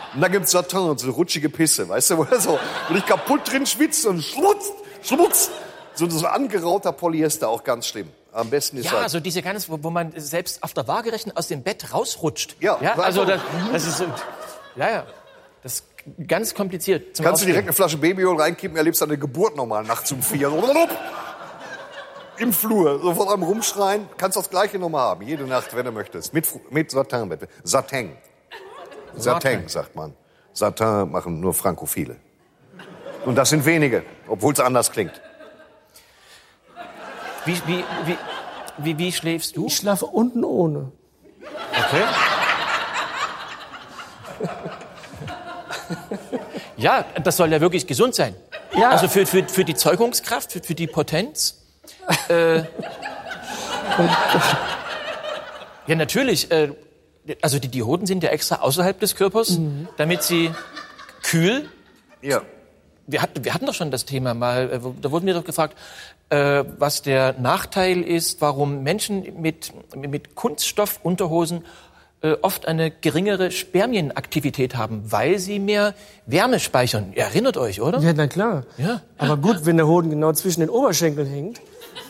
Und dann gibt's Satin, so rutschige Pisse, weißt du, wo er so nicht kaputt drin schwitzt und schmutz. So angerauter Polyester, auch ganz schlimm. Am besten ist ja, so diese ganz, wo man selbst auf der Waagerechten aus dem Bett rausrutscht. Ja, also das ist so, ja, das ist ganz kompliziert. Kannst du direkt eine Flasche Babyöl reinkippen, erlebst deine Geburt nochmal nachts um 4. Im Flur, sofort am Rumschreien. Kannst das Gleiche nochmal haben, jede Nacht, wenn du möchtest. Mit Satin. Satin, sagt man. Satin machen nur Frankophile. Und das sind wenige, obwohl es anders klingt. Wie schläfst du? Ich schlafe unten ohne. Okay. Ja, das soll ja wirklich gesund sein. Ja. Also für die Zeugungskraft, für die Potenz. Ja, natürlich. Also die Hoden sind ja extra außerhalb des Körpers, damit sie kühl. Ja. Wir hatten doch schon das Thema mal. Da wurden wir doch gefragt, was der Nachteil ist, warum Menschen mit Kunststoffunterhosen oft eine geringere Spermienaktivität haben, weil sie mehr Wärme speichern. Ihr erinnert euch, oder? Ja, na klar. Ja. Aber gut, wenn der Hoden genau zwischen den Oberschenkeln hängt.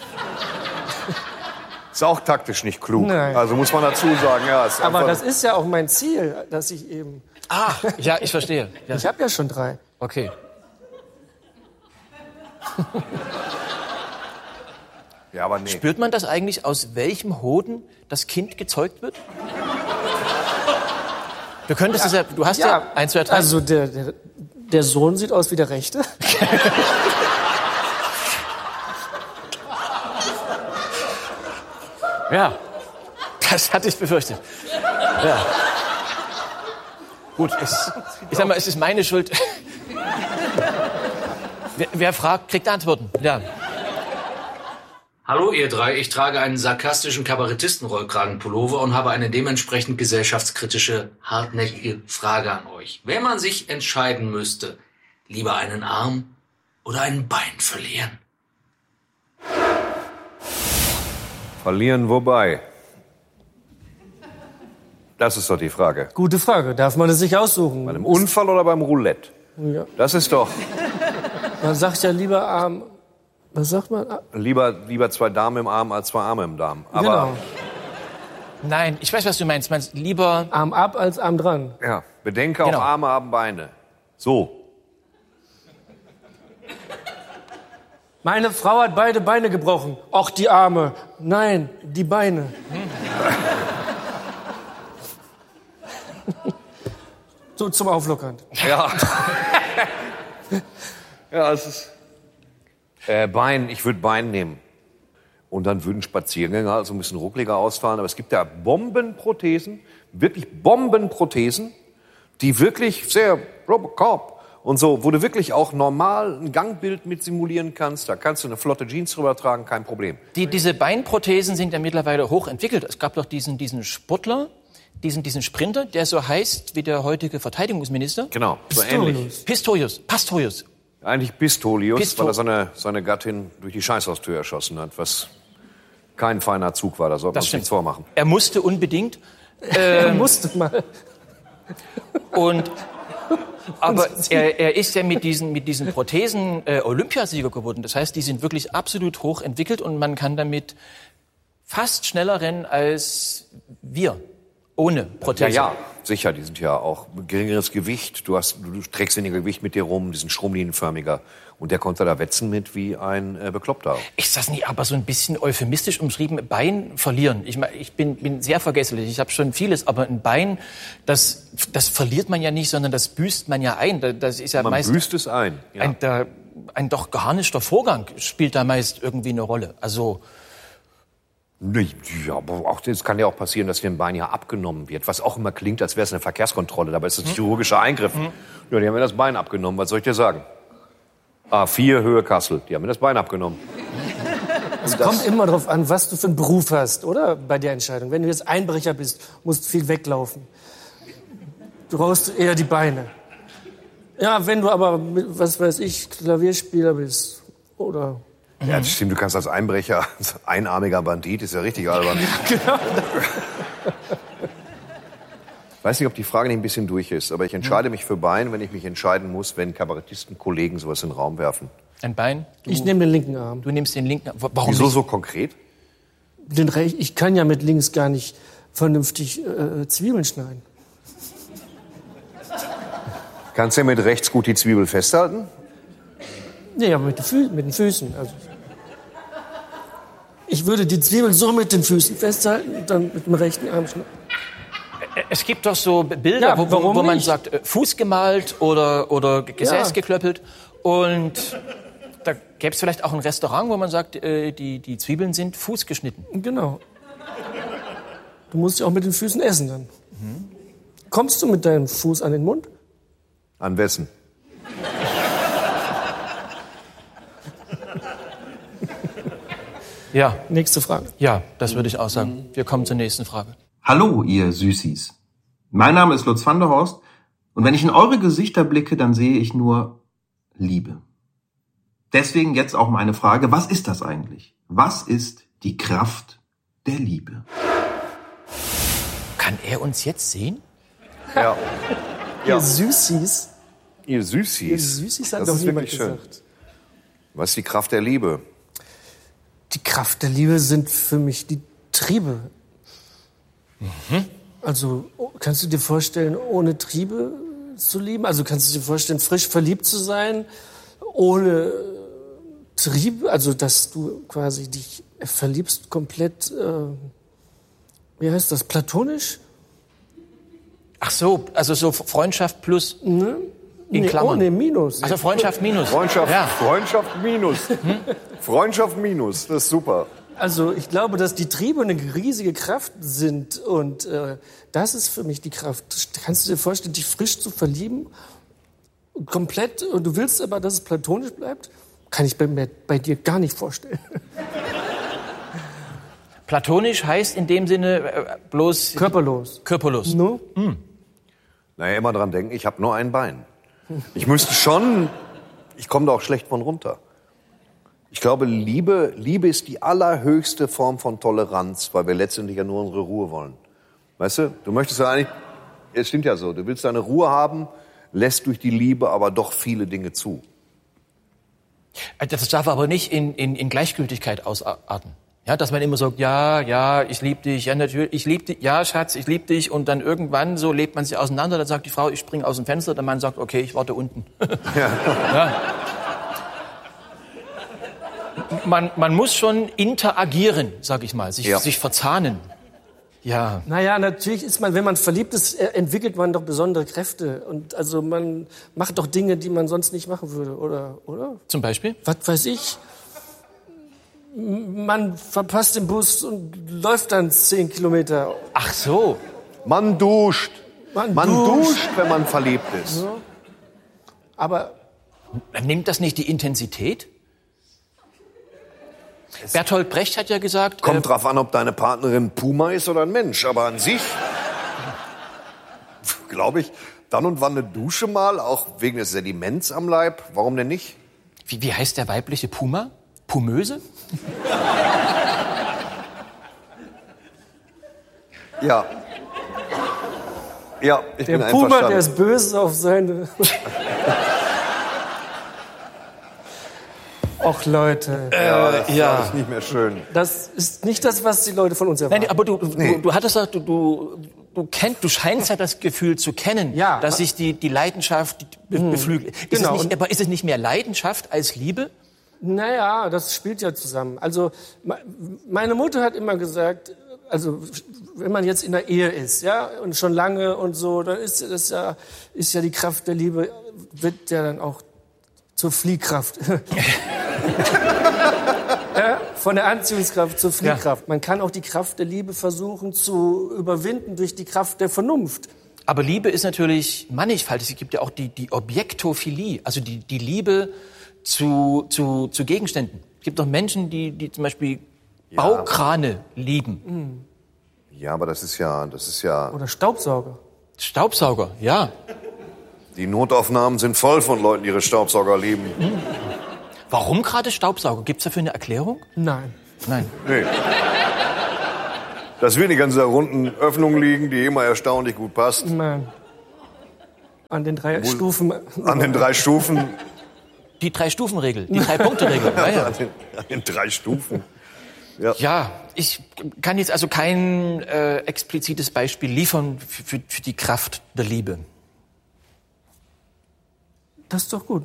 Ist auch taktisch nicht klug. Nein. Also muss man dazu sagen, ja. Ist Aber das ist ja auch mein Ziel, dass ich eben... Ah, ja, ich verstehe. Ja. Ich habe ja schon 3. Okay. Ja, aber nee. Spürt man das eigentlich, aus welchem Hoden das Kind gezeugt wird? Du könntest es ja, du hast ja 1, 2, 3. Also der Sohn sieht aus wie der Rechte. Ja, das hatte ich befürchtet. Ja. Gut, ich sag mal, es ist meine Schuld. Wer fragt, kriegt Antworten. Ja. Hallo ihr drei, ich trage einen sarkastischen Kabarettisten-Rollkragenpullover und habe eine dementsprechend gesellschaftskritische, hartnäckige Frage an euch. Wenn man sich entscheiden müsste, lieber einen Arm oder ein Bein verlieren? Verlieren wobei? Das ist doch die Frage. Gute Frage. Darf man es sich aussuchen? Bei einem Unfall oder beim Roulette? Ja. Das ist doch... Man sagt ja lieber Arm... Was sagt man? Lieber 2 Damen im Arm als 2 Arme im Darm. Aber Genau. Nein, ich weiß, was du meinst. Meinst lieber... Arm ab als Arm dran. ja, bedenke, Genau. auch Arme haben Beine. So. Meine Frau hat beide Beine gebrochen. Och, die Arme. Nein, die Beine. So zum Auflockern. Ja. Ja, es ist... Bein, ich würde Bein nehmen. Und dann würden Spaziergänger also ein bisschen ruckliger ausfallen. Aber es gibt ja Bombenprothesen, wirklich Bombenprothesen, die wirklich sehr Robocop und so, wo du wirklich auch normal ein Gangbild mit simulieren kannst. Da kannst du eine flotte Jeans drüber tragen, kein Problem. Diese Beinprothesen sind ja mittlerweile hochentwickelt. Es gab doch diesen Sportler, diesen Sprinter, der so heißt wie der heutige Verteidigungsminister. Genau, so ähnlich. Pastorius. Eigentlich Pistolius, weil er seine Gattin durch die Scheißhaustür erschossen hat, was kein feiner Zug war, da sollte man sich nichts vormachen. Er musste unbedingt. Er musste mal. Aber er ist ja mit diesen Prothesen Olympiasieger geworden. Das heißt, die sind wirklich absolut hoch entwickelt und man kann damit fast schneller rennen als wir. Ohne Prothese. Ja, sicher, die sind ja auch geringeres Gewicht. Du trägst weniger Gewicht mit dir rum, die sind stromlinienförmiger. Und der konnte da wetzen mit wie ein Bekloppter. Ist das nicht aber so ein bisschen euphemistisch umschrieben? Bein verlieren. Ich bin sehr vergesslich. Ich habe schon vieles, aber ein Bein, das verliert man ja nicht, sondern das büßt man ja ein. Das ist ja Man meist büßt es ein. Ja. ein doch geharnischter Vorgang spielt da meist irgendwie eine Rolle. Also Ja, aber auch das kann ja auch passieren, dass dir ein Bein ja abgenommen wird, was auch immer klingt, als wäre es eine Verkehrskontrolle. Dabei ist es ein chirurgischer Eingriff. Ja, die haben mir das Bein abgenommen. Was soll ich dir sagen? A4 Höhe Kassel. Die haben mir das Bein abgenommen. Es kommt immer darauf an, was du für einen Beruf hast, oder? Bei der Entscheidung. Wenn du jetzt Einbrecher bist, musst du viel weglaufen. Du brauchst eher die Beine. Ja, wenn du aber, was weiß ich, Klavierspieler bist, oder... Ja, das stimmt, du kannst als Einbrecher, als einarmiger Bandit, ist ja richtig albern. Genau. Ich weiß nicht, ob die Frage nicht ein bisschen durch ist, aber ich entscheide mich für Bein, wenn ich mich entscheiden muss, wenn Kabarettisten-Kollegen sowas in den Raum werfen. Ein Bein? Ich nehme den linken Arm. Du nimmst den linken Arm. Warum Wieso nicht? so konkret? Ich kann ja mit links gar nicht vernünftig Zwiebeln schneiden. Kannst du mit rechts gut die Zwiebel festhalten? Nee, aber mit den Füßen. Also ich würde die Zwiebel so mit den Füßen festhalten und dann mit dem rechten Arm schneiden. Es gibt doch so Bilder, Ja, wo man nicht? sagt, Fuß gemalt oder Gesäß geklöppelt. Und da gäbe es vielleicht auch ein Restaurant, wo man sagt, die Zwiebeln sind fußgeschnitten. Genau. Du musst ja auch mit den Füßen essen dann. Kommst du mit deinem Fuß an den Mund? An wessen? Ja, Nächste Frage. ja, das würde ich auch sagen. Wir kommen zur nächsten Frage. Hallo, ihr Süßis. Mein Name ist Lutz van der Horst und wenn ich in eure Gesichter blicke, dann sehe ich nur Liebe. Deswegen jetzt auch meine Frage, was ist das eigentlich? Was ist die Kraft der Liebe? Kann er uns jetzt sehen? Ja. Ihr Süßis. Ihr Süßis. Ihr Süßis hat Das doch ist niemand wirklich schön. gesagt. Was ist die Kraft der Liebe? Die Kraft der Liebe sind für mich die Triebe. Also kannst du dir vorstellen, ohne Triebe zu lieben? Also kannst du dir vorstellen, frisch verliebt zu sein, ohne Triebe? Also dass du quasi dich verliebst komplett, wie heißt das, platonisch? Ach so, also so Freundschaft plus in Klammern. Ohne Minus. Also Freundschaft minus. Freundschaft, Ja. Freundschaft minus. Freundschaft minus, das ist super. Also ich glaube, dass die Triebe eine riesige Kraft sind und das ist für mich die Kraft. Kannst du dir vorstellen, dich frisch zu verlieben, komplett, und du willst aber, dass es platonisch bleibt? Kann ich bei dir gar nicht vorstellen. Platonisch heißt in dem Sinne bloß Körperlos. körperlos. No? Naja, immer dran denken, ich habe nur ein Bein. Ich komme da auch schlecht von runter. Ich glaube, Liebe ist die allerhöchste Form von Toleranz, weil wir letztendlich ja nur unsere Ruhe wollen. Weißt du, du möchtest ja eigentlich, es stimmt ja so, du willst deine Ruhe haben, lässt durch die Liebe aber doch viele Dinge zu. Das darf aber nicht in Gleichgültigkeit ausarten. Ja, dass man immer sagt, ja, ich liebe dich, ja natürlich, ich liebe dich, ja Schatz, ich liebe dich, und dann irgendwann so lebt man sich auseinander, dann sagt die Frau, ich springe aus dem Fenster, der Mann sagt, okay, ich warte unten. Ja. Man muss schon interagieren, sag ich mal, sich verzahnen. Ja. Naja, natürlich ist man, wenn man verliebt ist, entwickelt man doch besondere Kräfte. Und also man macht doch Dinge, die man sonst nicht machen würde, oder? Zum Beispiel? Was weiß ich? Man verpasst den Bus und läuft dann 10 Kilometer. Ach so. Man duscht. Man duscht, wenn man verliebt ist. Ja. Aber Nimmt das nicht die Intensität? Bertolt Brecht hat ja gesagt... Kommt drauf an, ob deine Partnerin Puma ist oder ein Mensch. Aber an sich, glaube ich, dann und wann eine Dusche mal, auch wegen des Sediments am Leib. Warum denn nicht? Wie heißt der weibliche Puma? Pumöse? Ja. Ja, ich der bin Puma, einverstanden. der ist böse auf seine... Och, Leute. Ja, das ist nicht mehr schön. Das ist nicht das, was die Leute von uns erwarten. Nein, aber du hattest doch, du scheinst ja das Gefühl zu kennen, Ja. dass sich die Leidenschaft beflügelt. Genau. Aber ist es nicht mehr Leidenschaft als Liebe? Naja, das spielt ja zusammen. Also meine Mutter hat immer gesagt, also wenn man jetzt in der Ehe ist, ja, und schon lange und so, dann ist ja die Kraft der Liebe, wird ja dann auch zur Fliehkraft. Ja, von der Anziehungskraft zur Fliehkraft. Man kann auch die Kraft der Liebe versuchen zu überwinden durch die Kraft der Vernunft. Aber Liebe ist natürlich mannigfaltig. Es gibt ja auch die Objektophilie, also die Liebe zu Gegenständen. Es gibt doch Menschen, die zum Beispiel Baukrane lieben. Ja, aber das ist ja. Oder Staubsauger. Staubsauger, ja. Die Notaufnahmen sind voll von Leuten, die ihre Staubsauger lieben. Warum gerade Staubsauger? Gibt's dafür eine Erklärung? Nein. Nein. Nee. Das wird nicht an dieser runden Öffnung liegen, die immer erstaunlich gut passt. Nein. An den 3 Stufen. An den 3 Stufen. Die 3-Stufen-Regel, die 3-Punkte-Regel. Ja. An den 3 Stufen. Ja, ich kann jetzt also kein explizites Beispiel liefern für die Kraft der Liebe. Das ist doch gut.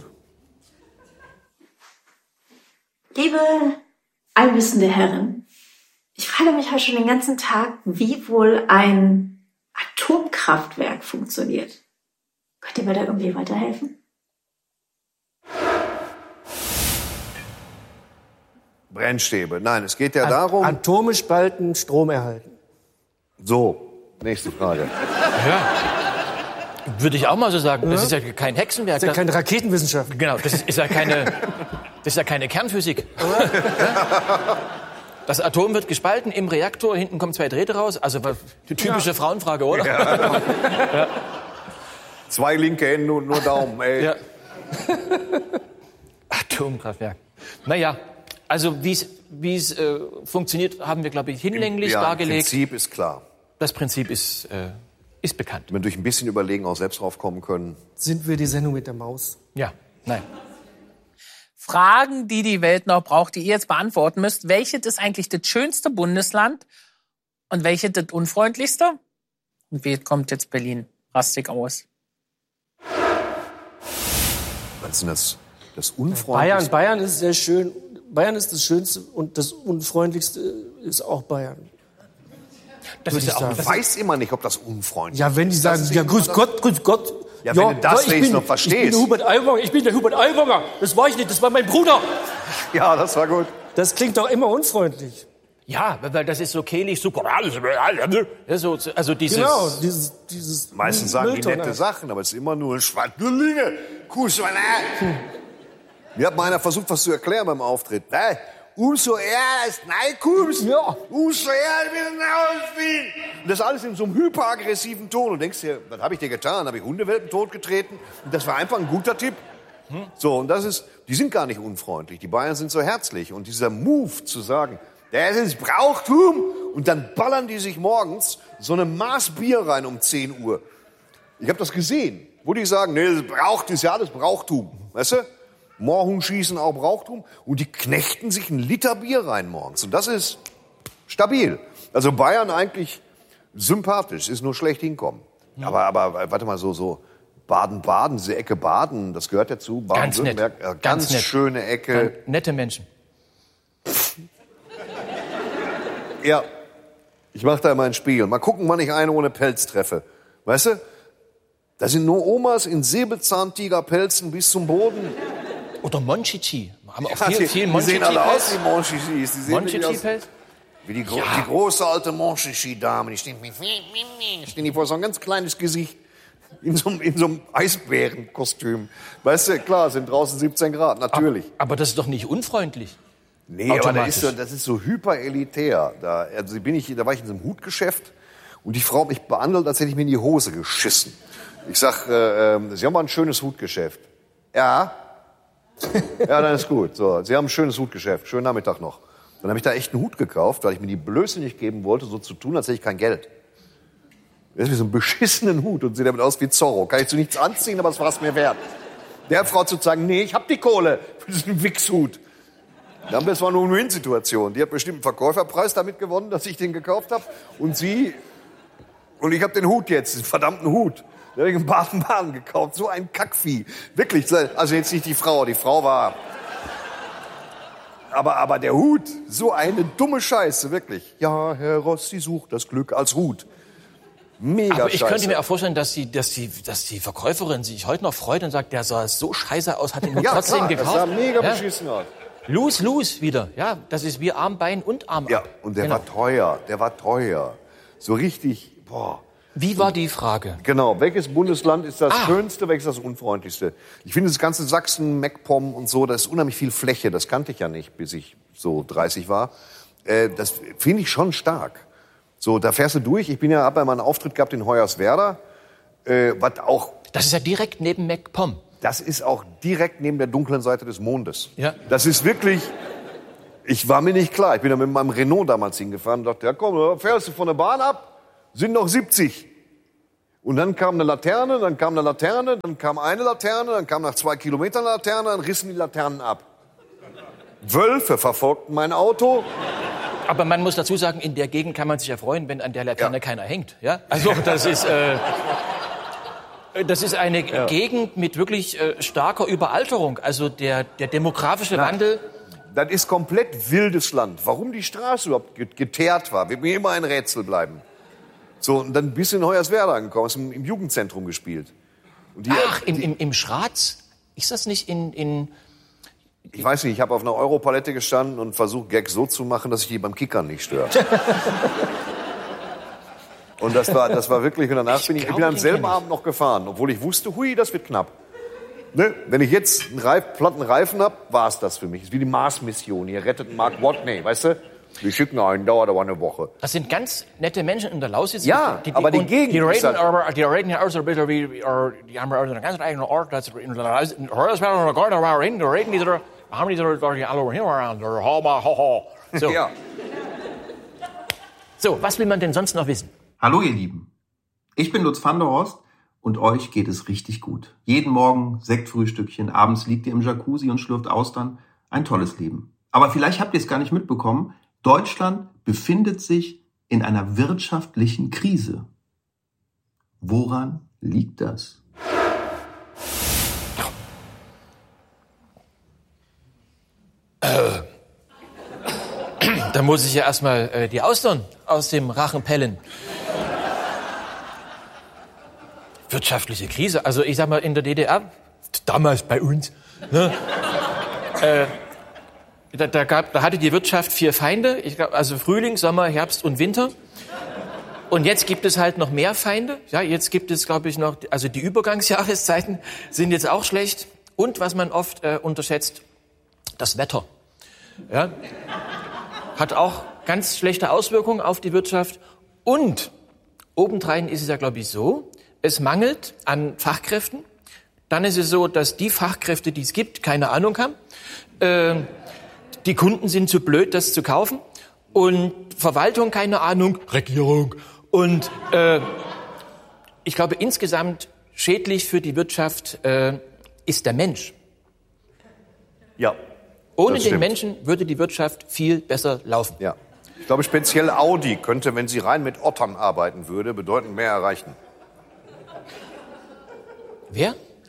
Liebe allwissende Herren, ich frage mich heute schon den ganzen Tag, wie wohl ein Atomkraftwerk funktioniert. Könnt ihr mir da irgendwie weiterhelfen? Brennstäbe. Nein, es geht ja darum... Atome spalten, Strom erhalten. So, nächste Frage. Ja. Würde ich auch mal so sagen. Das ist ja kein Hexenwerk. Das ist ja keine Raketenwissenschaft. Genau, das ist ja keine Kernphysik. Das Atom wird gespalten im Reaktor, hinten kommen 2 Drähte raus. Also die typische Frauenfrage, oder? Ja. 2 linke Hände und nur Daumen, ey. Ja. Atomkraftwerk. Naja, also wie es funktioniert, haben wir, glaube ich, hinlänglich dargelegt. Das Prinzip ist klar. Das Prinzip ist bekannt. Wenn wir durch ein bisschen Überlegen auch selbst drauf kommen können. Sind wir die Sendung mit der Maus? Ja, nein. Fragen, die die Welt noch braucht, die ihr jetzt beantworten müsst. Welches ist eigentlich das schönste Bundesland und welches das unfreundlichste? Und wie kommt jetzt Berlin rastig aus? Was ist denn das Unfreundlichste? Bayern ist sehr schön. Bayern ist das Schönste und das Unfreundlichste ist auch Bayern. Das ist ja auch, Ich weiß immer nicht, ob das unfreundlich ist. Ja, wenn die sagen, ja, grüß Gott. Ja, wenn du das wenigstens noch verstehst. Ich bin der Hubert Aiwanger. Das war ich nicht, das war mein Bruder. Ja, das war gut. Das klingt doch immer unfreundlich. ja, weil das ist so kehlig, super. Ja, so, also dieses... Genau, dieses Meistens sagen die Mülltonne. nette Sachen, aber es ist immer nur ein Schwadlinge. Mir hat mal einer versucht, was zu erklären beim Auftritt. Umso eher ist Neikums, umso eher will Nausfiel. Und das alles in so einem hyperaggressiven Ton. Und du denkst dir, was habe ich dir getan? Habe ich Hundewelpen totgetreten? Und das war einfach ein guter Tipp. So, und die sind gar nicht unfreundlich. Die Bayern sind so herzlich. Und dieser Move zu sagen, das ist Brauchtum. Und dann ballern die sich morgens so eine Maß Bier rein um 10 Uhr. Ich habe das gesehen, wo die sagen, nee, das ist ja alles Brauchtum. Weißt du? Moorhuhn schießen auch Brauchtum. Und die knechten sich 1 Liter Bier rein morgens. Und das ist stabil. Also Bayern eigentlich sympathisch, ist nur schlecht hinkommen. Ja. Aber warte mal, so Baden-Baden, diese Ecke Baden, das gehört dazu. Ganz nett. Ganz nett. Schöne Ecke. Nette Menschen. Ja, ich mache da immer ein Spiel. Mal gucken, wann ich eine ohne Pelz treffe. Weißt du? Da sind nur Omas in Säbelzahntigerpelzen bis zum Boden. Oder Monchichi. Haben auch Ja, viel die sehen Monchichi-Pelz. alle aus wie Monchichis. Die sehen wirklich aus Monchichi-Pelz? wie die große alte Monchichi-Dame. Die stehen die vor so ein ganz kleines Gesicht. In so einem Eisbärenkostüm. Weißt du, klar, sind draußen 17 Grad, natürlich. Aber das ist doch nicht unfreundlich. Nee, aber automatisch. das ist so hyperelitär. Da war ich in so einem Hutgeschäft und die Frau hat mich behandelt, als hätte ich mir in die Hose geschissen. Ich sag, Sie haben mal ein schönes Hutgeschäft. Ja. Ja, dann ist gut. So, Sie haben ein schönes Hutgeschäft. Schönen Nachmittag noch. Dann habe ich da echt einen Hut gekauft, weil ich mir die Blöße nicht geben wollte, so zu tun, als hätte ich kein Geld. Das ist wie so einen beschissenen Hut und sieht damit aus wie Zorro. Kann ich zu nichts anziehen, aber es war es mir wert. Der Frau zu sagen, nee, ich hab die Kohle für diesen Wichshut. Das war eine Win-Win-Situation. Die hat bestimmt einen Verkäuferpreis damit gewonnen, dass ich den gekauft habe. Und ich habe den Hut jetzt, den verdammten Hut. Den habe ich in Baden-Baden gekauft. So ein Kackvieh. Wirklich. Also jetzt nicht die Frau. Die Frau war... Aber der Hut, so eine dumme Scheiße, wirklich. Ja, Herr Rossi sucht das Glück als Hut. Mega Aber ich Scheiße. könnte mir auch vorstellen, dass die Verkäuferin sich heute noch freut und sagt, der sah so scheiße aus, hat den Hut trotzdem klar, gekauft. das sah mega Ja. beschissen aus. Lose wieder. Ja, das ist wie Arm, Bein und Arm. Ja, ab. und der Genau. war teuer. So richtig, boah. Wie war die Frage? Genau, welches Bundesland ist das schönste, welches das unfreundlichste? Ich finde das ganze Sachsen, MacPom und so, da ist unheimlich viel Fläche. Das kannte ich ja nicht, bis ich so 30 war. Das finde ich schon stark. So, da fährst du durch. Ich habe ja mal einen Auftritt gehabt in Hoyerswerda, was auch, Das ist ja direkt neben MacPom. das ist auch direkt neben der dunklen Seite des Mondes. Ja. Das ist wirklich Ich war mir nicht klar. Ich bin da mit meinem Renault damals hingefahren und dachte, ja komm, fährst du von der Bahn ab? Sind noch 70. Und dann kam eine Laterne, dann kam eine Laterne, dann kam eine Laterne, dann kam nach 2 Kilometern eine Laterne, dann rissen die Laternen ab. Wölfe verfolgten mein Auto. Aber man muss dazu sagen, in der Gegend kann man sich ja freuen, wenn an der Laterne keiner hängt. Ja? Also das ist eine Gegend mit wirklich starker Überalterung. Also der demografische Wandel. Das ist komplett wildes Land. Warum die Straße überhaupt geteert war, wird mir immer ein Rätsel bleiben. So, und dann bist du in Hoyerswerda angekommen, hast im Jugendzentrum gespielt. Und im Schratz? Ist das nicht in Ich weiß nicht, ich habe auf einer Europalette gestanden und versucht, Gags so zu machen, dass ich die beim Kickern nicht störe. Und das war wirklich, und danach bin ich am selben Abend noch gefahren, obwohl ich wusste, hui, das wird knapp. Ne? Wenn ich jetzt einen platten Reifen habe, war es das für mich. Das ist wie die Mars-Mission, ihr rettet Mark Watney, weißt du? Wir schicken einen, dauert aber eine Woche. Das sind ganz nette Menschen in der Lausitz. Ja, aber die Gegend die ist reden aber, die reden ja auch so ein bisschen wie, die haben einen ganz eigenen Ort, das in der Lausitz, in Hoyerswerda, da reden die so, haben die so, alle hin, so. Ja. So, was will man denn sonst noch wissen? Hallo ihr Lieben, ich bin Lutz van der Horst und euch geht es richtig gut. Jeden Morgen Sektfrühstückchen, abends liegt ihr im Jacuzzi und schlürft Austern. Ein tolles Leben. Aber vielleicht habt ihr es gar nicht mitbekommen, Deutschland befindet sich in einer wirtschaftlichen Krise. Woran liegt das? Da muss ich ja erstmal die Austern aus dem Rachen pellen. Wirtschaftliche Krise. Also ich sag mal, in der DDR, damals bei uns, ne, da hatte die Wirtschaft 4 Feinde. Ich glaub, also Frühling, Sommer, Herbst und Winter. Und jetzt gibt es halt noch mehr Feinde. Ja, jetzt gibt es, glaube ich, noch, also die Übergangsjahreszeiten sind jetzt auch schlecht. Und was man oft unterschätzt, das Wetter. Ja, hat auch ganz schlechte Auswirkungen auf die Wirtschaft. Und obendrein ist es ja, glaube ich, so, es mangelt an Fachkräften. Dann ist es so, dass die Fachkräfte, die es gibt, keine Ahnung haben. Die Kunden sind zu blöd, das zu kaufen. Und Verwaltung, keine Ahnung. Regierung. Und ich glaube, insgesamt schädlich für die Wirtschaft ist der Mensch. Ja. Ohne den Menschen würde die Wirtschaft viel besser laufen. Ja. Ich glaube, speziell Audi könnte, wenn sie rein mit Ottern arbeiten würde, bedeutend mehr erreichen. Wer?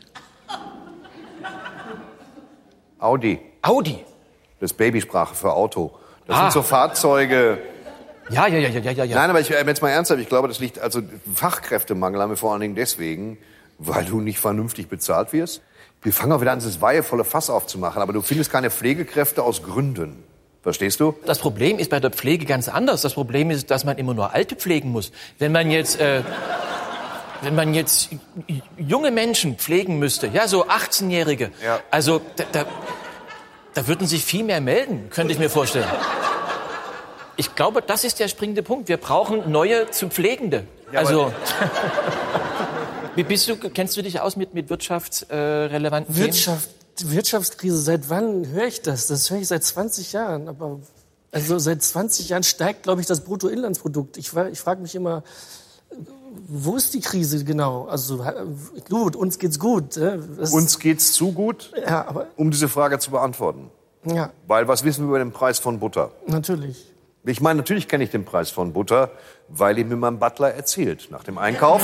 Audi. Audi. Das ist Babysprache für Auto. Das sind so Fahrzeuge. Ja. Nein, aber jetzt mal ernsthaft, ich glaube, das liegt, also Fachkräftemangel haben wir vor allen Dingen deswegen, weil du nicht vernünftig bezahlt wirst. Wir fangen auch wieder an, dieses weihevolle Fass aufzumachen, aber du findest keine Pflegekräfte aus Gründen. Verstehst du? Das Problem ist bei der Pflege ganz anders. Das Problem ist, dass man immer nur Alte pflegen muss. Wenn man jetzt junge Menschen pflegen müsste, ja, so 18-Jährige, ja. Also da würden sich viel mehr melden, könnte ich mir vorstellen. Ich glaube, das ist der springende Punkt. Wir brauchen neue zu Pflegende. Ja, also kennst du dich aus mit wirtschaftsrelevanten Themen? Wirtschaftskrise, seit wann höre ich das? Das höre ich seit 20 Jahren. Aber also seit 20 Jahren steigt, glaube ich, das Bruttoinlandsprodukt. Ich frage mich immer, wo ist die Krise genau? Also gut, uns geht's gut. Uns geht's zu gut, ja, aber, um diese Frage zu beantworten. Ja. Weil was wissen wir über den Preis von Butter? Natürlich. Ich meine, natürlich kenne ich den Preis von Butter, weil ihm mir mein Butler erzählt. Nach dem Einkauf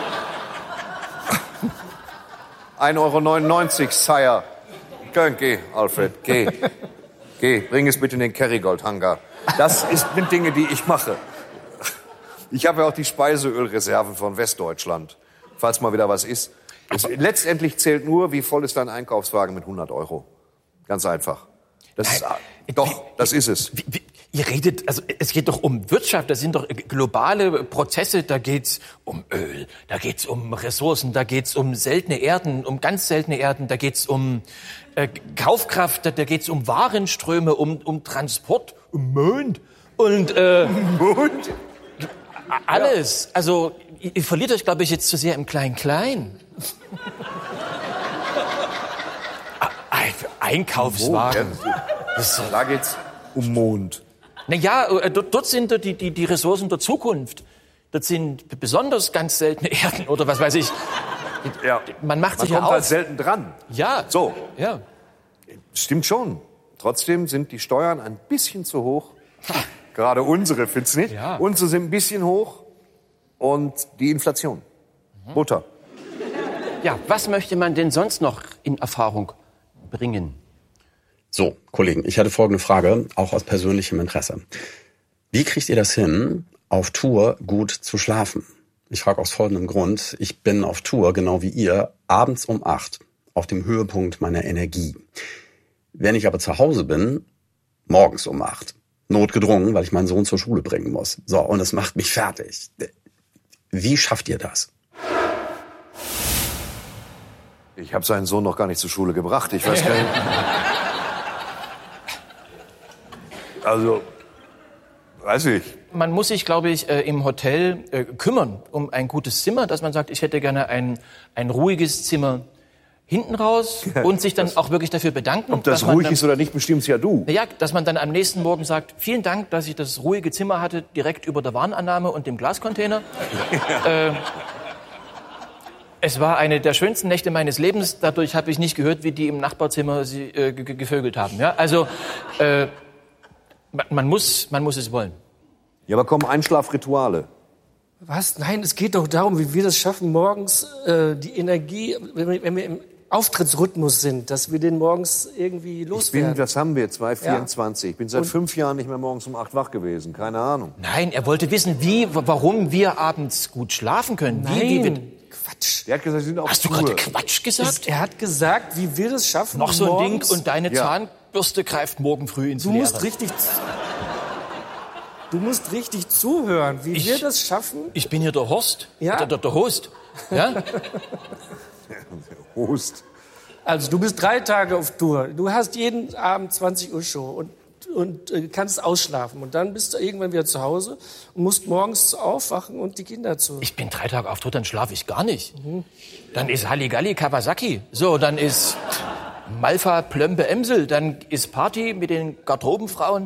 1,99 €, Sire. Geh, Alfred, geh. Geh, bring es bitte in den Kerrygold-Hangar. Das sind Dinge, die ich mache. Ich habe ja auch die Speiseölreserven von Westdeutschland, falls mal wieder was ist. Letztendlich zählt nur, wie voll ist dein Einkaufswagen mit 100 €. Ganz einfach. Das ist es. Ihr redet, also es geht doch um Wirtschaft, das sind doch globale Prozesse, da geht's um Öl, da geht's um Ressourcen, da geht's um seltene Erden, um ganz seltene Erden, da geht's um Kaufkraft, da geht's um Warenströme, um Transport, um Mond und Mond? Alles. Also ihr verliert euch, glaube ich, jetzt zu sehr im Klein-Klein. Einkaufswagen. Da geht's. Mond? Naja, dort sind die Ressourcen der Zukunft. Dort sind besonders ganz seltene Erden oder was weiß ich. Ja. Man macht sich Man ja kommt halt auf. selten dran. Ja. So. Ja. Stimmt schon. Trotzdem sind die Steuern ein bisschen zu hoch. Gerade unsere, findest du nicht? Ja. Unsere sind ein bisschen hoch. Und die Inflation. Butter. Ja, was möchte man denn sonst noch in Erfahrung bringen? So, Kollegen, ich hatte folgende Frage, auch aus persönlichem Interesse. Wie kriegt ihr das hin, auf Tour gut zu schlafen? Ich frage aus folgendem Grund. Ich bin auf Tour, genau wie ihr, abends um 8 auf dem Höhepunkt meiner Energie. Wenn ich aber zu Hause bin, morgens um 8. Notgedrungen, weil ich meinen Sohn zur Schule bringen muss. So, und es macht mich fertig. Wie schafft ihr das? Ich habe seinen Sohn noch gar nicht zur Schule gebracht. Ich weiß gar nicht. Also, weiß ich. Man muss sich, glaube ich, im Hotel kümmern um ein gutes Zimmer, dass man sagt, ich hätte gerne ein ruhiges Zimmer hinten raus und sich dann auch wirklich dafür bedanken. Ob das ruhig ist oder nicht, bestimmt's ja du. Ja, dass man dann am nächsten Morgen sagt, vielen Dank, dass ich das ruhige Zimmer hatte, direkt über der Warenannahme und dem Glascontainer. Es war eine der schönsten Nächte meines Lebens. Dadurch habe ich nicht gehört, wie die im Nachbarzimmer sie gevögelt haben. Ja, also man muss es wollen. Ja, aber kommen Einschlafrituale. Was? Nein, es geht doch darum, wie wir das schaffen, morgens die Energie, wenn wir im Auftrittsrhythmus sind, dass wir den morgens irgendwie loswerden. Was haben wir? 2,24. Ich bin seit 5 Jahren nicht mehr morgens um 8 wach gewesen. Keine Ahnung. Nein, er wollte wissen, warum wir abends gut schlafen können. Nein, Quatsch. Der hat gesagt, Sie sind auf Hast du Tour. gerade Quatsch gesagt? Er hat gesagt, wie wir das schaffen. Noch so ein Ding morgens. und deine Zahnbürste greift morgen früh ins Du Leere. musst richtig zuhören, wie wir das schaffen. Ich bin hier der Horst, Ja. der Host. Ja? Host. Also du bist 3 Tage auf Tour. Du hast jeden Abend 20 Uhr Show und kannst ausschlafen. Und dann bist du irgendwann wieder zu Hause und musst morgens aufwachen und die Kinder zu. Ich bin 3 Tage auf Tour, dann schlafe ich gar nicht. Dann ist Halligalli Kawasaki. So, dann ist Malfa Plömpe Emsel. Dann ist Party mit den Garderobenfrauen.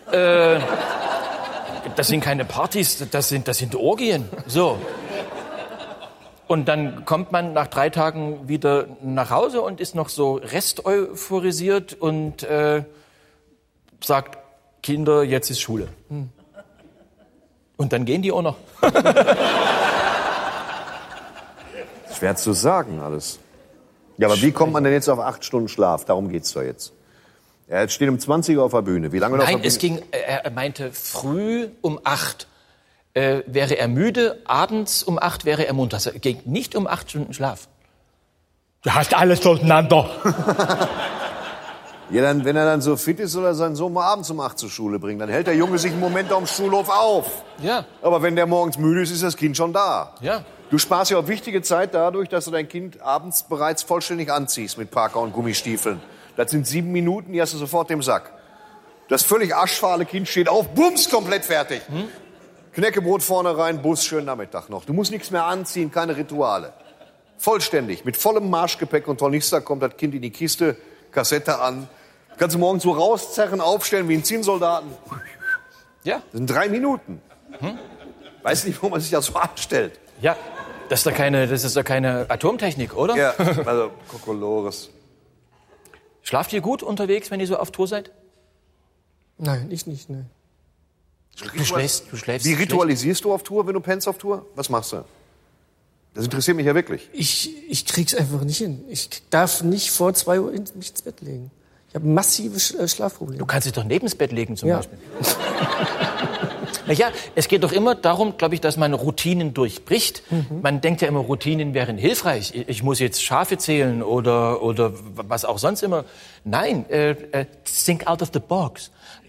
Das sind keine Partys, das sind Orgien. So. Und dann kommt man nach 3 Tagen wieder nach Hause und ist noch so resteuphorisiert und sagt, Kinder, jetzt ist Schule. Und dann gehen die auch noch. Schwer zu sagen alles. Ja, aber wie kommt man denn jetzt auf 8 Stunden Schlaf? Darum geht's doch jetzt. Er steht um 20 Uhr auf der Bühne. Wie lange noch auf Nein, der Bühne? er meinte, früh um 8 wäre er müde, abends um 8 wäre er munter. Es ging nicht um 8 Stunden Schlaf. Du hast alles durcheinander. Ja, dann, wenn er dann so fit ist, soll er seinen Sohn mal abends um 8 zur Schule bringen. Dann hält der Junge sich einen Moment auf dem Schulhof auf. Ja, Aber wenn der morgens müde ist, ist das Kind schon da. ja. Du sparst ja auch wichtige Zeit dadurch, dass du dein Kind abends bereits vollständig anziehst mit Parker und Gummistiefeln. Das sind 7 Minuten, die hast du sofort im Sack. Das völlig aschfahle Kind steht auf, bums, komplett fertig. Knäckebrot vorne rein, Bus, schönen Nachmittag noch. Du musst nichts mehr anziehen, keine Rituale. Vollständig, mit vollem Marschgepäck und Tornister kommt das Kind in die Kiste, Kassette an. Kannst du morgens so rauszerren, aufstellen wie ein Zinnsoldaten. Ja. Das sind 3 Minuten. Weiß nicht, wo man sich das so anstellt. Ja, das ist doch keine Atomtechnik, oder? Ja, also Kokolores. Schlaft ihr gut unterwegs, wenn ihr so auf Tour seid? Nein, ich nicht, nein. Du schläfst Wie ritualisierst du auf Tour, wenn du pennst auf Tour? Was machst du? Das interessiert mich ja wirklich. Ich krieg's einfach nicht hin. Ich darf nicht vor 2 Uhr mich ins Bett legen. Ich habe massive Schlafprobleme. Du kannst dich doch neben das Bett legen zum Ja. Beispiel. Naja, es geht doch immer darum, glaube ich, dass man Routinen durchbricht. Man denkt ja immer, Routinen wären hilfreich. Ich muss jetzt Schafe zählen oder was auch sonst immer. Nein, think out of the box.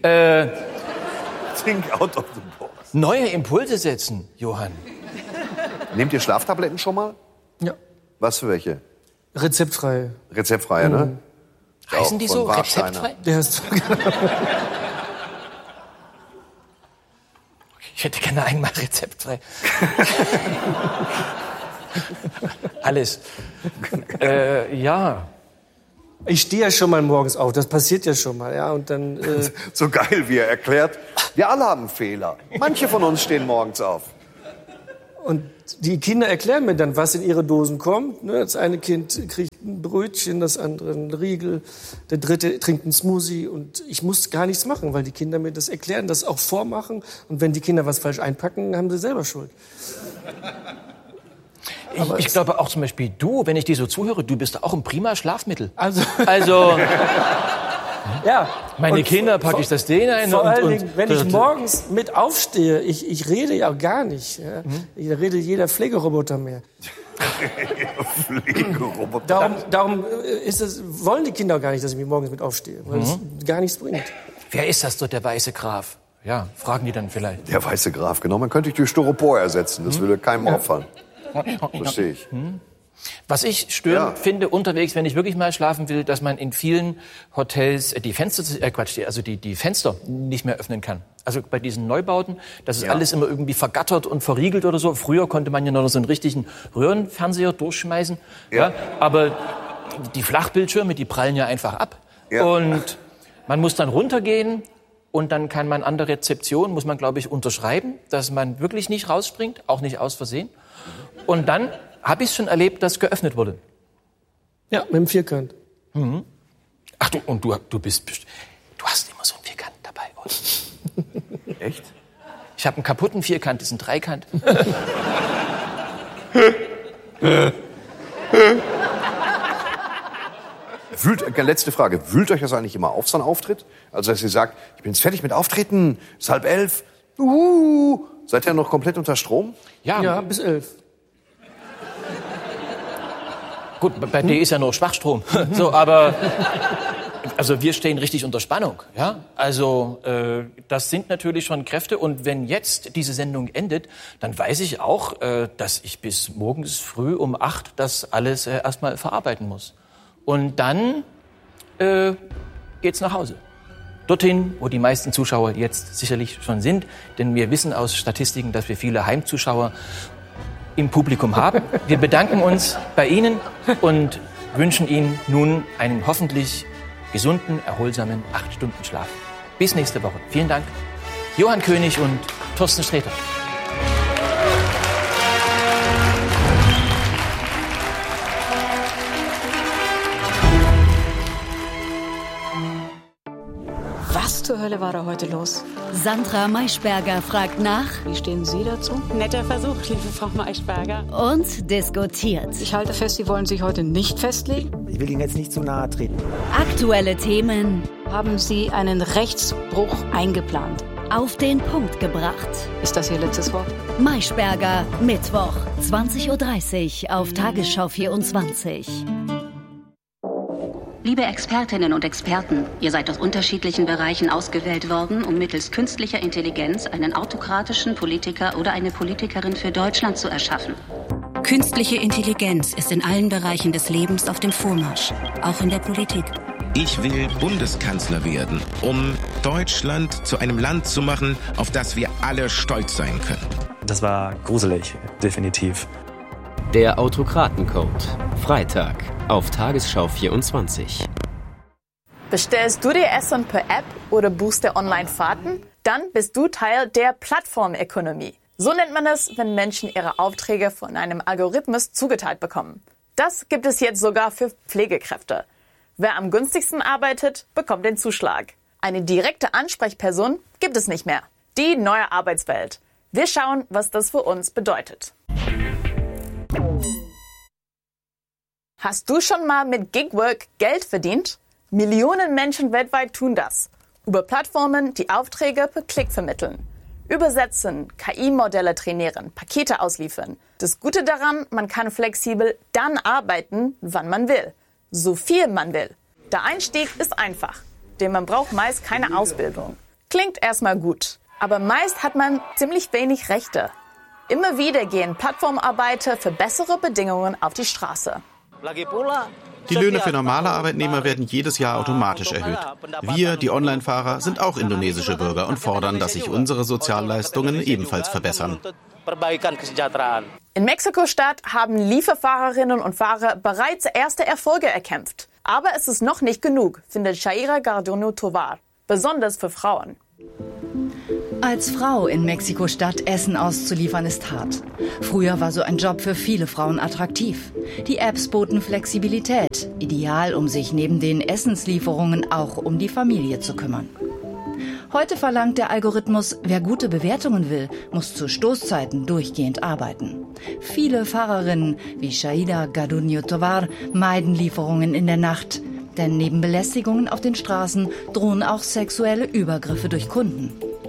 Think out of the box. Neue Impulse setzen, Johann. Nehmt ihr Schlaftabletten schon mal? Ja. Was für welche? Rezeptfrei. Rezeptfreie, ne? Heißen die von so? Warsteiner. Rezeptfrei? Der ist Ich hätte gerne einmal rezeptfrei. Alles. Ja. Ich stehe ja schon mal morgens auf, das passiert ja schon mal. Ja, und dann, So geil, wie er erklärt, wir alle haben Fehler. Manche von uns stehen morgens auf. Und die Kinder erklären mir dann, was in ihre Dosen kommt. Ne? Das eine Kind kriegt ein Brötchen, das andere einen Riegel, der dritte trinkt einen Smoothie. Und ich muss gar nichts machen, weil die Kinder mir das erklären, das auch vormachen. Und wenn die Kinder was falsch einpacken, haben sie selber Schuld. Ich glaube auch zum Beispiel du, wenn ich dir so zuhöre, du bist auch ein prima Schlafmittel. Also ja. Meine Kinder packe ich das denen ein. Vor allen Dingen, wenn ich morgens mit aufstehe, ich rede ja gar nicht. Ja. Da redet jeder Pflegeroboter mehr. Pflegeroboter. Darum wollen die Kinder gar nicht, dass ich mich morgens mit aufstehe, weil es gar nichts bringt. Wer ist das dort, der weiße Graf? Ja, fragen die dann vielleicht. Der weiße Graf, genau. Man könnte dich durch Styropor ersetzen. Das würde keinem auffallen. Verstehe ich. Was ich störend finde unterwegs, wenn ich wirklich mal schlafen will, dass man in vielen Hotels die Fenster nicht mehr öffnen kann. Also bei diesen Neubauten, das ist alles immer irgendwie vergattert und verriegelt oder so. Früher konnte man ja noch so einen richtigen Röhrenfernseher durchschmeißen. Ja. Aber die Flachbildschirme, die prallen ja einfach ab. Ja. Und man muss dann runtergehen und dann kann man an der Rezeption, muss man glaube ich unterschreiben, dass man wirklich nicht rausspringt, auch nicht aus Versehen. Und dann habe ich schon erlebt, dass geöffnet wurde. Ja, mit dem Vierkant. Ach du, und du hast immer so einen Vierkant dabei, oder? Echt? Ich habe einen kaputten Vierkant, das ist ein Dreikant. Letzte Frage. Wühlt euch das eigentlich immer auf, so ein Auftritt? Also, dass ihr sagt, ich bin jetzt fertig mit Auftreten, es ist 10:30. Seid ihr noch komplett unter Strom? Ja, bis 11. Gut, bei dir ist ja nur Schwachstrom. So, aber also wir stehen richtig unter Spannung. Ja? Also das sind natürlich schon Kräfte. Und wenn jetzt diese Sendung endet, dann weiß ich auch, dass ich bis morgens früh um 8 das alles erstmal verarbeiten muss. Und dann geht's nach Hause. Dorthin, wo die meisten Zuschauer jetzt sicherlich schon sind. Denn wir wissen aus Statistiken, dass wir viele Heimzuschauer im Publikum haben. Wir bedanken uns bei Ihnen und wünschen Ihnen nun einen hoffentlich gesunden, erholsamen 8-Stunden-Schlaf. Bis nächste Woche. Vielen Dank. Johann König und Thorsten Sträter. Was zur Hölle war da heute los? Sandra Maischberger fragt nach. Wie stehen Sie dazu? Netter Versuch, liebe Frau Maischberger. Und diskutiert. Ich halte fest, Sie wollen sich heute nicht festlegen. Ich will Ihnen jetzt nicht zu nahe treten. Aktuelle Themen. Haben Sie einen Rechtsbruch eingeplant? Auf den Punkt gebracht. Ist das Ihr letztes Wort? Maischberger, Mittwoch, 20:30 Uhr auf Tagesschau 24. Liebe Expertinnen und Experten, ihr seid aus unterschiedlichen Bereichen ausgewählt worden, um mittels künstlicher Intelligenz einen autokratischen Politiker oder eine Politikerin für Deutschland zu erschaffen. Künstliche Intelligenz ist in allen Bereichen des Lebens auf dem Vormarsch, auch in der Politik. Ich will Bundeskanzler werden, um Deutschland zu einem Land zu machen, auf das wir alle stolz sein können. Das war gruselig, definitiv. Der Autokratencode. Freitag auf Tagesschau 24. Bestellst du dir Essen per App oder buchst dir Online-Fahrten? Dann bist du Teil der Plattformökonomie. So nennt man es, wenn Menschen ihre Aufträge von einem Algorithmus zugeteilt bekommen. Das gibt es jetzt sogar für Pflegekräfte. Wer am günstigsten arbeitet, bekommt den Zuschlag. Eine direkte Ansprechperson gibt es nicht mehr. Die neue Arbeitswelt. Wir schauen, was das für uns bedeutet. Hast du schon mal mit Gigwork Geld verdient? Millionen Menschen weltweit tun das. Über Plattformen, die Aufträge per Klick vermitteln. Übersetzen, KI-Modelle trainieren, Pakete ausliefern. Das Gute daran, man kann flexibel dann arbeiten, wann man will. So viel man will. Der Einstieg ist einfach, denn man braucht meist keine Ausbildung. Klingt erstmal gut, aber meist hat man ziemlich wenig Rechte. Immer wieder gehen Plattformarbeiter für bessere Bedingungen auf die Straße. Die Löhne für normale Arbeitnehmer werden jedes Jahr automatisch erhöht. Wir, die Online-Fahrer, sind auch indonesische Bürger und fordern, dass sich unsere Sozialleistungen ebenfalls verbessern. In Mexiko-Stadt haben Lieferfahrerinnen und Fahrer bereits erste Erfolge erkämpft. Aber es ist noch nicht genug, findet Shaira Garduño Tovar, besonders für Frauen. Als Frau in Mexiko-Stadt Essen auszuliefern ist hart. Früher war so ein Job für viele Frauen attraktiv. Die Apps boten Flexibilität, ideal, um sich neben den Essenslieferungen auch um die Familie zu kümmern. Heute verlangt der Algorithmus, wer gute Bewertungen will, muss zu Stoßzeiten durchgehend arbeiten. Viele Fahrerinnen wie Shaira Garduño Tovar meiden Lieferungen in der Nacht. Denn neben Belästigungen auf den Straßen drohen auch sexuelle Übergriffe durch Kunden.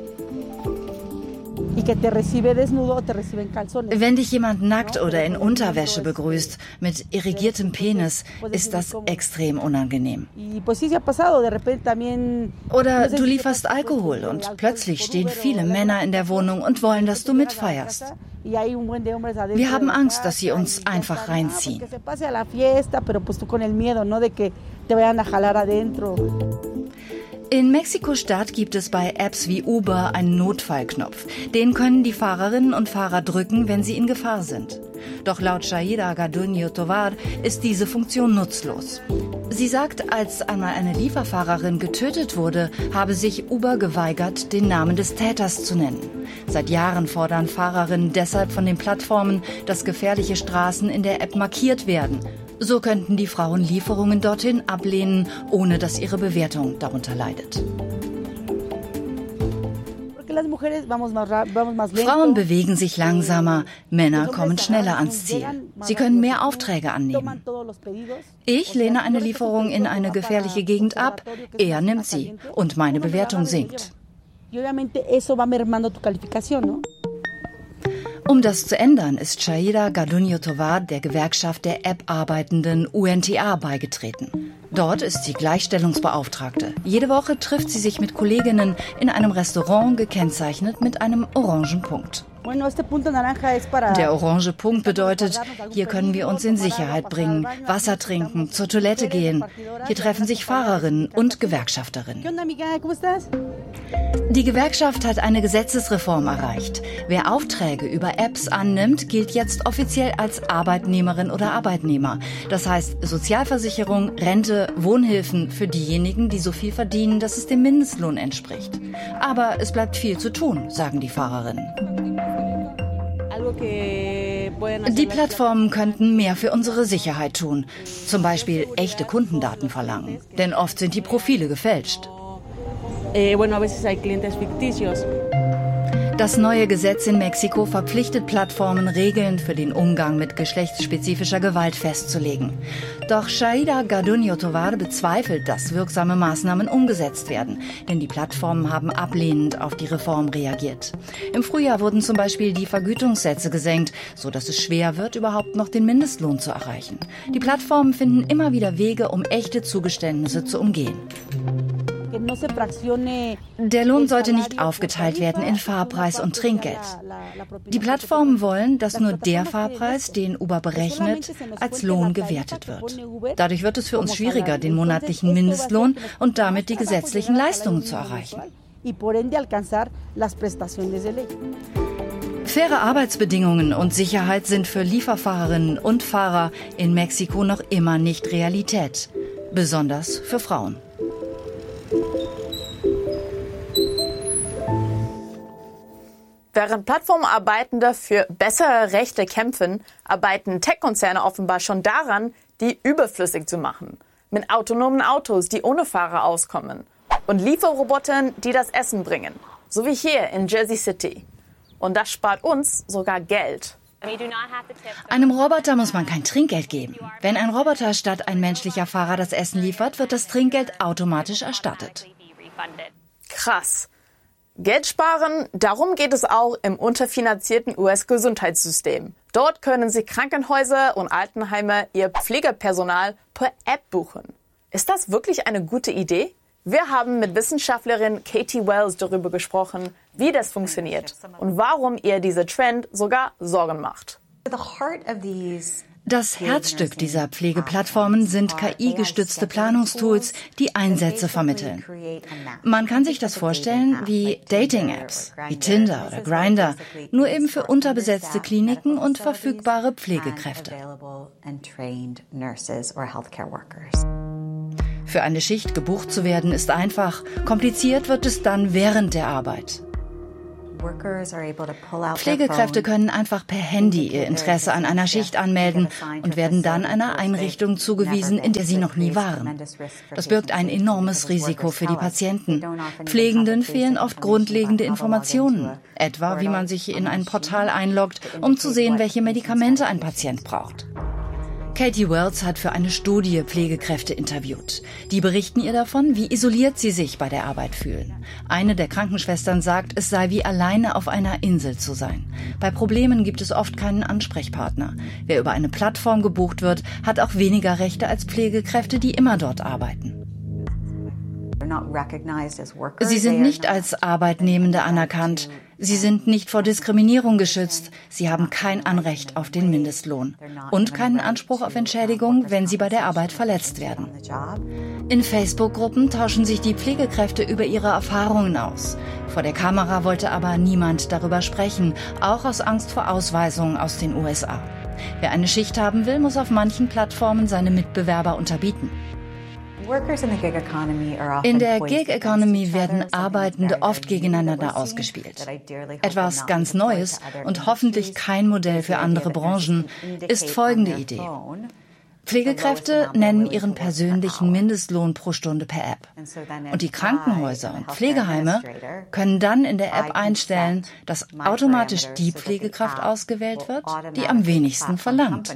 Wenn dich jemand nackt oder in Unterwäsche begrüßt, mit irrigiertem Penis, ist das extrem unangenehm. Oder du lieferst Alkohol und plötzlich stehen viele Männer in der Wohnung und wollen, dass du mitfeierst. Wir haben Angst, dass sie uns einfach reinziehen. In Mexiko-Stadt gibt es bei Apps wie Uber einen Notfallknopf. Den können die Fahrerinnen und Fahrer drücken, wenn sie in Gefahr sind. Doch laut Shaira Garduño Tovar ist diese Funktion nutzlos. Sie sagt, als einmal eine Lieferfahrerin getötet wurde, habe sich Uber geweigert, den Namen des Täters zu nennen. Seit Jahren fordern Fahrerinnen deshalb von den Plattformen, dass gefährliche Straßen in der App markiert werden. So könnten die Frauen Lieferungen dorthin ablehnen, ohne dass ihre Bewertung darunter leidet. Frauen bewegen sich langsamer, Männer kommen schneller ans Ziel. Sie können mehr Aufträge annehmen. Ich lehne eine Lieferung in eine gefährliche Gegend ab, er nimmt sie und meine Bewertung sinkt. Um das zu ändern, ist Shaira Garduño Tovar der Gewerkschaft der App-arbeitenden UNTA beigetreten. Dort ist sie Gleichstellungsbeauftragte. Jede Woche trifft sie sich mit Kolleginnen in einem Restaurant, gekennzeichnet mit einem orangen Punkt. Der orange Punkt bedeutet, hier können wir uns in Sicherheit bringen, Wasser trinken, zur Toilette gehen. Hier treffen sich Fahrerinnen und Gewerkschafterinnen. Die Gewerkschaft hat eine Gesetzesreform erreicht. Wer Aufträge über Apps annimmt, gilt jetzt offiziell als Arbeitnehmerin oder Arbeitnehmer. Das heißt Sozialversicherung, Rente, Wohnhilfen für diejenigen, die so viel verdienen, dass es dem Mindestlohn entspricht. Aber es bleibt viel zu tun, sagen die Fahrerinnen. Die Plattformen könnten mehr für unsere Sicherheit tun. Zum Beispiel echte Kundendaten verlangen. Denn oft sind die Profile gefälscht. Das neue Gesetz in Mexiko verpflichtet Plattformen, Regeln für den Umgang mit geschlechtsspezifischer Gewalt festzulegen. Doch Shaira Garduño Tovar bezweifelt, dass wirksame Maßnahmen umgesetzt werden, denn die Plattformen haben ablehnend auf die Reform reagiert. Im Frühjahr wurden zum Beispiel die Vergütungssätze gesenkt, sodass es schwer wird, überhaupt noch den Mindestlohn zu erreichen. Die Plattformen finden immer wieder Wege, um echte Zugeständnisse zu umgehen. Der Lohn sollte nicht aufgeteilt werden in Fahrpreis und Trinkgeld. Die Plattformen wollen, dass nur der Fahrpreis, den Uber berechnet, als Lohn gewertet wird. Dadurch wird es für uns schwieriger, den monatlichen Mindestlohn und damit die gesetzlichen Leistungen zu erreichen. Faire Arbeitsbedingungen und Sicherheit sind für Lieferfahrerinnen und Fahrer in Mexiko noch immer nicht Realität, besonders für Frauen. Während Plattformarbeitende für bessere Rechte kämpfen, arbeiten Tech-Konzerne offenbar schon daran, die überflüssig zu machen. Mit autonomen Autos, die ohne Fahrer auskommen. Und Lieferrobotern, die das Essen bringen. So wie hier in Jersey City. Und das spart uns sogar Geld. Einem Roboter muss man kein Trinkgeld geben. Wenn ein Roboter statt ein menschlicher Fahrer das Essen liefert, wird das Trinkgeld automatisch erstattet. Krass. Geld sparen, darum geht es auch im unterfinanzierten US-Gesundheitssystem. Dort können sich Krankenhäuser und Altenheime ihr Pflegepersonal per App buchen. Ist das wirklich eine gute Idee? Wir haben mit Wissenschaftlerin Katie Wells darüber gesprochen, wie das funktioniert und warum ihr dieser Trend sogar Sorgen macht. Das Herzstück dieser Pflegeplattformen sind KI-gestützte Planungstools, die Einsätze vermitteln. Man kann sich das vorstellen wie Dating-Apps, wie Tinder oder Grindr, nur eben für unterbesetzte Kliniken und verfügbare Pflegekräfte. Für eine Schicht gebucht zu werden ist einfach, kompliziert wird es dann während der Arbeit. Pflegekräfte können einfach per Handy ihr Interesse an einer Schicht anmelden und werden dann einer Einrichtung zugewiesen, in der sie noch nie waren. Das birgt ein enormes Risiko für die Patienten. Pflegenden fehlen oft grundlegende Informationen, etwa wie man sich in ein Portal einloggt, um zu sehen, welche Medikamente ein Patient braucht. Katie Wells hat für eine Studie Pflegekräfte interviewt. Die berichten ihr davon, wie isoliert sie sich bei der Arbeit fühlen. Eine der Krankenschwestern sagt, es sei wie alleine auf einer Insel zu sein. Bei Problemen gibt es oft keinen Ansprechpartner. Wer über eine Plattform gebucht wird, hat auch weniger Rechte als Pflegekräfte, die immer dort arbeiten. Sie sind nicht als Arbeitnehmende anerkannt. Sie sind nicht vor Diskriminierung geschützt. Sie haben kein Anrecht auf den Mindestlohn und keinen Anspruch auf Entschädigung, wenn sie bei der Arbeit verletzt werden. In Facebook-Gruppen tauschen sich die Pflegekräfte über ihre Erfahrungen aus. Vor der Kamera wollte aber niemand darüber sprechen, auch aus Angst vor Ausweisung aus den USA. Wer eine Schicht haben will, muss auf manchen Plattformen seine Mitbewerber unterbieten. In der Gig Economy werden Arbeitende oft gegeneinander ausgespielt. Etwas ganz Neues und hoffentlich kein Modell für andere Branchen ist folgende Idee. Pflegekräfte nennen ihren persönlichen Mindestlohn pro Stunde per App. Und die Krankenhäuser und Pflegeheime können dann in der App einstellen, dass automatisch die Pflegekraft ausgewählt wird, die am wenigsten verlangt.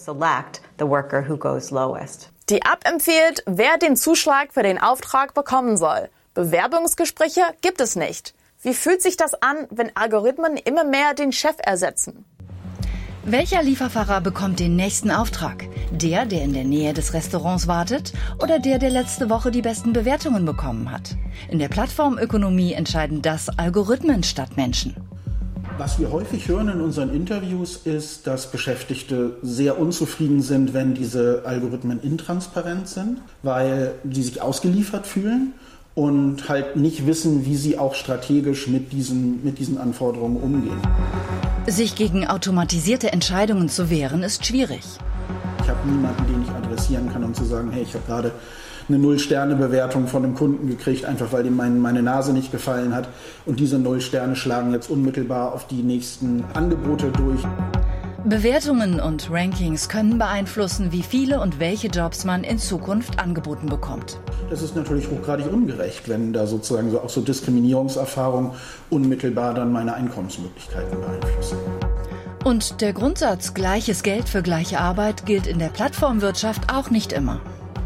Die App empfiehlt, wer den Zuschlag für den Auftrag bekommen soll. Bewerbungsgespräche gibt es nicht. Wie fühlt sich das an, wenn Algorithmen immer mehr den Chef ersetzen? Welcher Lieferfahrer bekommt den nächsten Auftrag? Der in der Nähe des Restaurants wartet oder der letzte Woche die besten Bewertungen bekommen hat? In der Plattformökonomie entscheiden das Algorithmen statt Menschen. Was wir häufig hören in unseren Interviews ist, dass Beschäftigte sehr unzufrieden sind, wenn diese Algorithmen intransparent sind, weil sie sich ausgeliefert fühlen und halt nicht wissen, wie sie auch strategisch mit diesen Anforderungen umgehen. Sich gegen automatisierte Entscheidungen zu wehren, ist schwierig. Ich habe niemanden, den ich adressieren kann, um zu sagen, hey, ich habe gerade eine 0-Sterne-Bewertung von einem Kunden gekriegt, einfach weil ihm meine Nase nicht gefallen hat. Und diese 0 Sterne schlagen jetzt unmittelbar auf die nächsten Angebote durch. Bewertungen und Rankings können beeinflussen, wie viele und welche Jobs man in Zukunft angeboten bekommt. Das ist natürlich hochgradig ungerecht, wenn da sozusagen auch so Diskriminierungserfahrungen unmittelbar dann meine Einkommensmöglichkeiten beeinflussen. Und der Grundsatz gleiches Geld für gleiche Arbeit gilt in der Plattformwirtschaft auch nicht immer.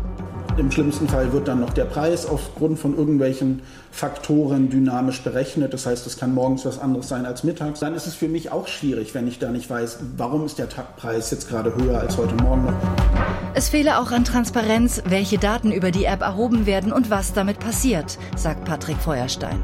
Im schlimmsten Fall wird dann noch der Preis aufgrund von irgendwelchen Faktoren dynamisch berechnet. Das heißt, es kann morgens was anderes sein als mittags. Dann ist es für mich auch schwierig, wenn ich da nicht weiß, warum ist der Preis jetzt gerade höher als heute Morgen noch. Es fehle auch an Transparenz, welche Daten über die App erhoben werden und was damit passiert, sagt Patrick Feuerstein.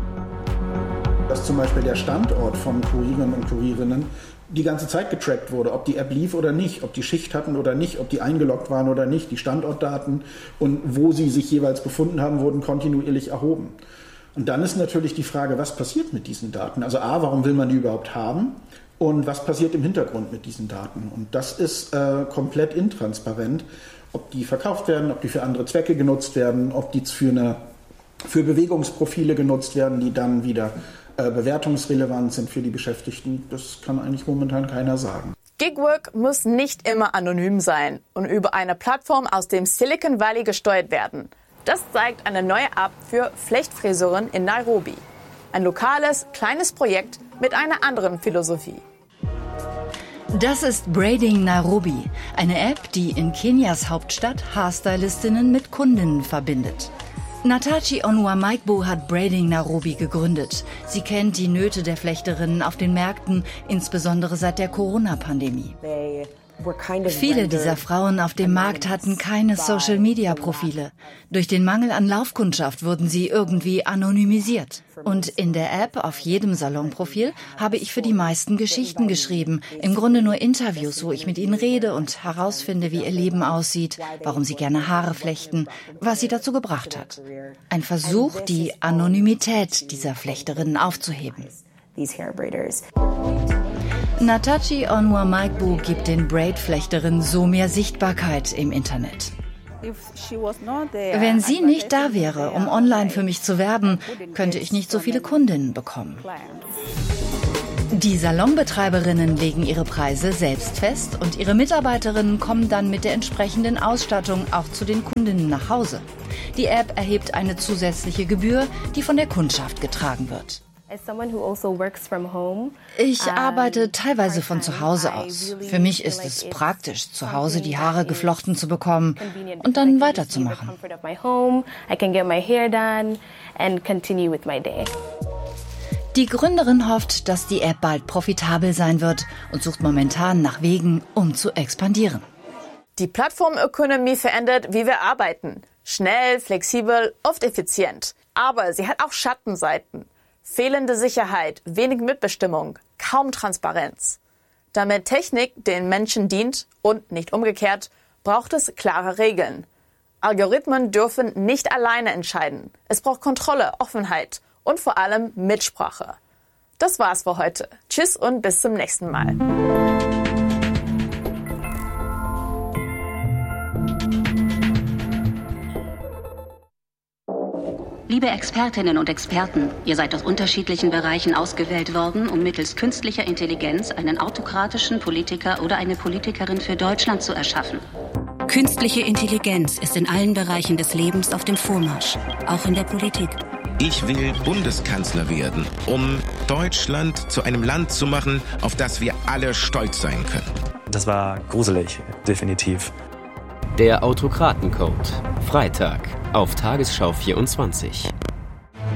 Dass zum Beispiel der Standort von Kurierinnen und Kurierinnen die ganze Zeit getrackt wurde, ob die App lief oder nicht, ob die Schicht hatten oder nicht, ob die eingeloggt waren oder nicht, die Standortdaten und wo sie sich jeweils befunden haben, wurden kontinuierlich erhoben. Und dann ist natürlich die Frage, was passiert mit diesen Daten? Also warum will man die überhaupt haben? Und was passiert im Hintergrund mit diesen Daten? Und das ist komplett intransparent, ob die verkauft werden, ob die für andere Zwecke genutzt werden, ob die für Bewegungsprofile genutzt werden, die dann wieder bewertungsrelevant sind für die Beschäftigten. Das kann eigentlich momentan keiner sagen. Gigwork muss nicht immer anonym sein und über eine Plattform aus dem Silicon Valley gesteuert werden. Das zeigt eine neue App für Flechtfriseuren in Nairobi. Ein lokales, kleines Projekt mit einer anderen Philosophie. Das ist Braiding Nairobi, eine App, die in Kenias Hauptstadt Haarstylistinnen mit Kundinnen verbindet. Natachi Onwuamaigbo hat Braiding Nairobi gegründet. Sie kennt die Nöte der Flechterinnen auf den Märkten, insbesondere seit der Corona-Pandemie. Viele dieser Frauen auf dem Markt hatten keine Social-Media-Profile. Durch den Mangel an Laufkundschaft wurden sie irgendwie anonymisiert. Und in der App auf jedem Salonprofil habe ich für die meisten Geschichten geschrieben. Im Grunde nur Interviews, wo ich mit ihnen rede und herausfinde, wie ihr Leben aussieht, warum sie gerne Haare flechten, was sie dazu gebracht hat. Ein Versuch, die Anonymität dieser Flechterinnen aufzuheben. Natachi Onwuamaigbo gibt den Braid-Flechterinnen so mehr Sichtbarkeit im Internet. Wenn sie nicht da wäre, um online für mich zu werben, könnte ich nicht so viele Kundinnen bekommen. Die Salonbetreiberinnen legen ihre Preise selbst fest und ihre Mitarbeiterinnen kommen dann mit der entsprechenden Ausstattung auch zu den Kundinnen nach Hause. Die App erhebt eine zusätzliche Gebühr, die von der Kundschaft getragen wird. Ich arbeite teilweise von zu Hause aus. Für mich ist es praktisch, zu Hause die Haare geflochten zu bekommen und dann weiterzumachen. Die Gründerin hofft, dass die App bald profitabel sein wird und sucht momentan nach Wegen, um zu expandieren. Die Plattformökonomie verändert, wie wir arbeiten. Schnell, flexibel, oft effizient. Aber sie hat auch Schattenseiten. Fehlende Sicherheit, wenig Mitbestimmung, kaum Transparenz. Damit Technik den Menschen dient und nicht umgekehrt, braucht es klare Regeln. Algorithmen dürfen nicht alleine entscheiden. Es braucht Kontrolle, Offenheit und vor allem Mitsprache. Das war's für heute. Tschüss und bis zum nächsten Mal. Liebe Expertinnen und Experten, ihr seid aus unterschiedlichen Bereichen ausgewählt worden, um mittels künstlicher Intelligenz einen autokratischen Politiker oder eine Politikerin für Deutschland zu erschaffen. Künstliche Intelligenz ist in allen Bereichen des Lebens auf dem Vormarsch, auch in der Politik. Ich will Bundeskanzler werden, um Deutschland zu einem Land zu machen, auf das wir alle stolz sein können. Das war gruselig, definitiv. Der Autokratencode. Freitag auf Tagesschau 24.